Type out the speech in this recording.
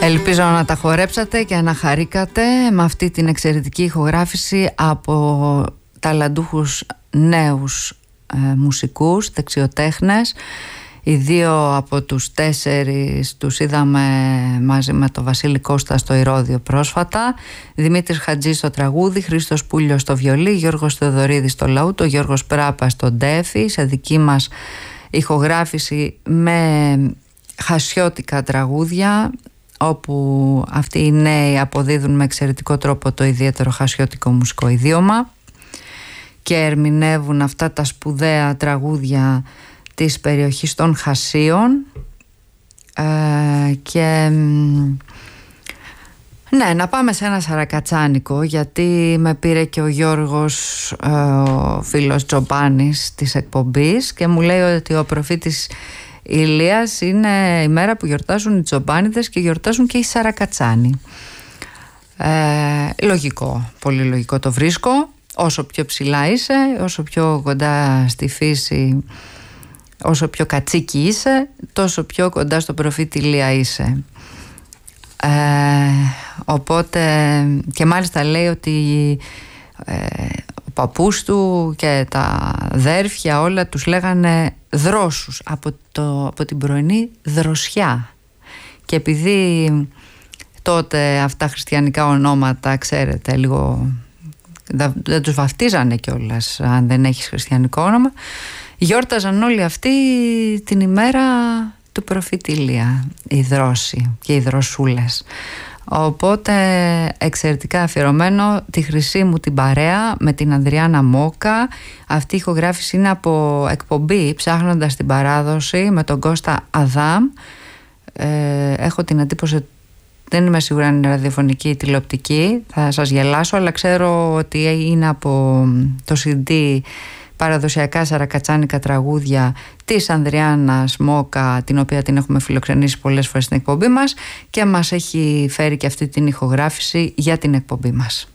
Ελπίζω να τα χορέψατε και να χαρήκατε με αυτή την εξαιρετική ηχογράφηση από ταλαντούχους νέους μουσικούς, δεξιοτέχνες. Οι δύο από τους 4 τους είδαμε μαζί με τον Βασίλη Κώστα στο Ηρώδειο πρόσφατα. Δημήτρης Χατζής στο τραγούδι, Χρήστος Πούλιος στο βιολί, Γιώργος Θεοδωρίδης στο λαούτο, Γιώργος Πράπας στο ντέφι, σε δική μας ηχογράφηση με χασιώτικα τραγούδια, όπου αυτοί οι νέοι αποδίδουν με εξαιρετικό τρόπο το ιδιαίτερο χασιώτικο μουσικό ιδίωμα και ερμηνεύουν αυτά τα σπουδαία τραγούδια της περιοχής των Χασίων. Και ναι, να πάμε σε ένα σαρακατσάνικο, γιατί με πήρε και ο Γιώργος, ο φίλος Τζομπάνης της εκπομπής, και μου λέει ότι ο προφήτης Ηλίας είναι η μέρα που γιορτάζουν οι Τζομπάνιδες και γιορτάζουν και οι Σαρακατσάνοι. Λογικό, πολύ λογικό το βρίσκω. Όσο πιο ψηλά είσαι, όσο πιο κοντά στη φύση, όσο πιο κατσίκι είσαι, τόσο πιο κοντά στο προφήτη Ηλία είσαι. Οπότε, και μάλιστα λέει ότι ο παππούς του και τα αδέρφια όλα τους λέγανε δρόσους από την πρωινή δροσιά, και επειδή τότε αυτά χριστιανικά ονόματα, ξέρετε, λίγο δεν τους βαφτίζανε κιόλας αν δεν έχεις χριστιανικό όνομα, γιόρταζαν όλοι αυτοί την ημέρα του προφήτη Ηλία, οι δρόσοι και οι δροσούλες. Οπότε εξαιρετικά αφιερωμένο τη χρυσή μου την παρέα με την Ανδριάννα Μόκα. Αυτή η ηχογράφηση είναι από εκπομπή Ψάχνοντας την Παράδοση με τον Κώστα Αδάμ. Έχω την εντύπωση, δεν είμαι σίγουρα αν είναι ραδιοφωνική ή τηλεοπτική, θα σας γελάσω, αλλά ξέρω ότι είναι από το CD παραδοσιακά σαρακατσάνικα τραγούδια της Ανδριάννας Μόκα, την οποία την έχουμε φιλοξενήσει πολλές φορές στην εκπομπή μας και μας έχει φέρει και αυτή την ηχογράφηση για την εκπομπή μας.